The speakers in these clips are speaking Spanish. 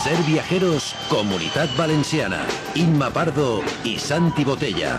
Ser Viajeros, Comunitat Valenciana. Imma Pardo y Santi Botella.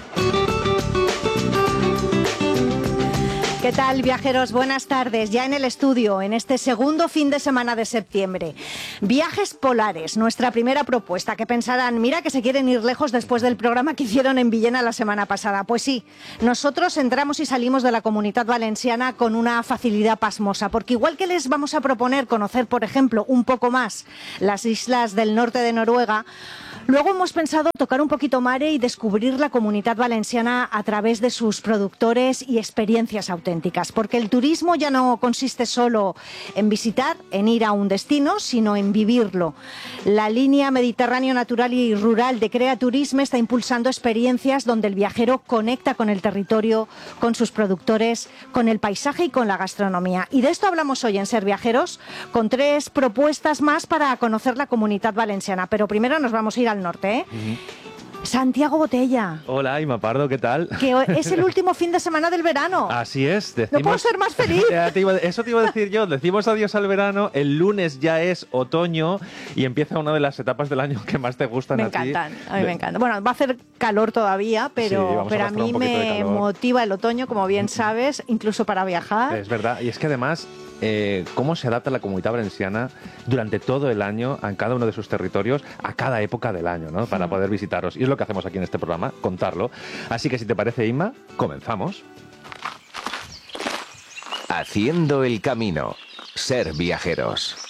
¿Qué tal, viajeros? Buenas tardes. Ya en el estudio, en este segundo fin de semana de septiembre. Viajes polares, nuestra primera propuesta, que pensarán, mira que se quieren ir lejos después del programa que hicieron en Villena la semana pasada. Pues sí, nosotros entramos y salimos de la Comunitat Valenciana con una facilidad pasmosa, porque igual que les vamos a proponer conocer, por ejemplo, un poco más las islas del norte de Noruega, luego hemos pensado tocar un poquito mare y descubrir la Comunitat Valenciana a través de sus productores y experiencias auténticas. Porque el turismo ya no consiste solo en visitar, en ir a un destino, sino en vivirlo. La línea Mediterráneo Natural y Rural de Crea Turisme está impulsando experiencias donde el viajero conecta con el territorio, con sus productores, con el paisaje y con la gastronomía. Y de esto hablamos hoy en Ser Viajeros, con 3 propuestas más para conocer la Comunitat Valenciana. Pero primero nos vamos a ir al norte, ¿eh? Santiago Botella. Hola, Imma Pardo, ¿qué tal? Que es el último fin de semana del verano. Así es. No puedo ser más feliz. Eso te iba a decir yo. Decimos adiós al verano, el lunes ya es otoño y empieza una de las etapas del año que más te gustan a ti. Me encantan, a mí me encantan. Bueno, va a hacer calor todavía, pero a mí me motiva el otoño, como bien sabes, incluso para viajar. Es verdad, y es que además cómo se adapta la Comunitat Valenciana durante todo el año a cada uno de sus territorios, a cada época del año, ¿no? Para poder visitaros. Y es lo que hacemos aquí en este programa, contarlo. Así que si te parece, Imma, comenzamos. Haciendo el camino. Ser Viajeros.